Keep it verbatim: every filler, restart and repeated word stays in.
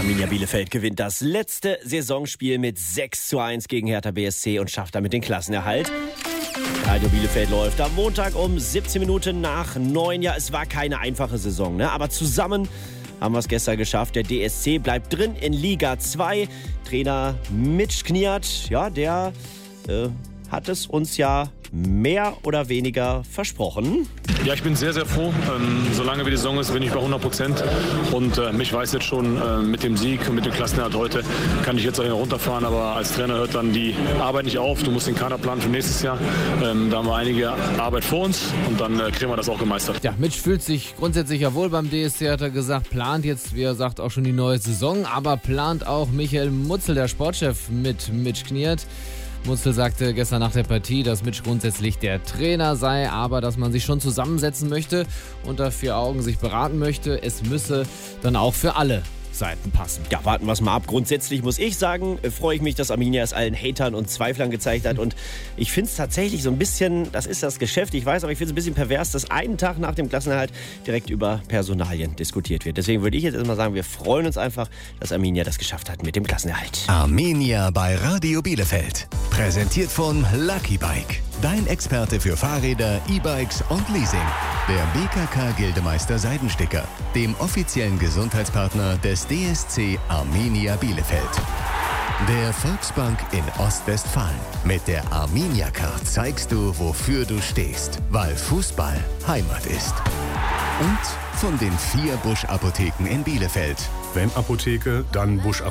Arminia Bielefeld gewinnt das letzte Saisonspiel mit sechs zu eins gegen Hertha B S C und schafft damit den Klassenerhalt. Radio Bielefeld läuft am Montag um siebzehn Minuten nach neun. Ja, es war keine einfache Saison, ne? Aber zusammen haben wir es gestern geschafft. Der D S C bleibt drin in Liga zwei. Trainer Mitch Kniat, ja, der äh, hat es uns ja mehr oder weniger versprochen. Ja, ich bin sehr, sehr froh. Ähm, solange wie die Saison ist, bin ich bei hundert Prozent. Und äh, mich weiß jetzt schon, äh, mit dem Sieg und mit dem Klassenerhalt heute kann ich jetzt auch hier runterfahren. Aber als Trainer hört dann die Arbeit nicht auf. Du musst den Kader planen für nächstes Jahr. Ähm, da haben wir einige Arbeit vor uns und dann äh, kriegen wir das auch gemeistert. Ja, Mitch fühlt sich grundsätzlich ja wohl beim D S C, hat er gesagt. Plant jetzt, wie er sagt, auch schon die neue Saison. Aber plant auch Michael Mutzel, der Sportchef, mit Mitch Kniat. Mutzel sagte gestern nach der Partie, dass Mitch grundsätzlich der Trainer sei, aber dass man sich schon zusammensetzen möchte, unter vier Augen sich beraten möchte. Es müsse dann auch für alle Seiten passen. Ja, warten wir es mal ab. Grundsätzlich muss ich sagen, äh, freue ich mich, dass Arminia es allen Hatern und Zweiflern gezeigt hat. Und ich finde es tatsächlich so ein bisschen, das ist das Geschäft, ich weiß, aber ich finde es ein bisschen pervers, dass einen Tag nach dem Klassenerhalt direkt über Personalien diskutiert wird. Deswegen würde ich jetzt erstmal sagen, wir freuen uns einfach, dass Arminia das geschafft hat mit dem Klassenerhalt. Arminia bei Radio Bielefeld. Präsentiert von Lucky Bike. Dein Experte für Fahrräder, E-Bikes und Leasing. Der B K K-Gildemeister Seidensticker. Dem offiziellen Gesundheitspartner des D S C Arminia Bielefeld. Der Volksbank in Ostwestfalen. Mit der Arminia-Card zeigst du, wofür du stehst. Weil Fußball Heimat ist. Und von den vier Busch-Apotheken in Bielefeld. Wenn Apotheke, dann Busch-Apotheke.